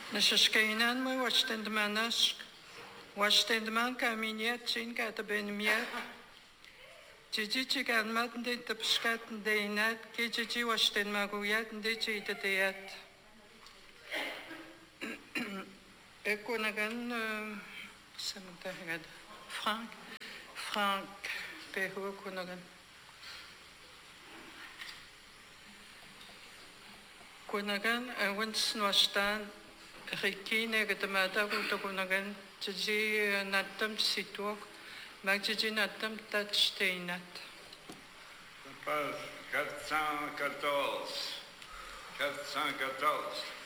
Nashashkainan mo washten dmanask. Washten dman kaminiat chin kata benmiat. Chichi kalmat de tapskat deinat. Kichichi washten maguyat de chitateat. Ekonagan samantahagad. Frank Pehu Kunagan. Kunagan, once Nwastan, Rikine, Gatamata, Kunagan, Tiji Natam Situok, Magji Natam Tatsteinat. Page 414. 414.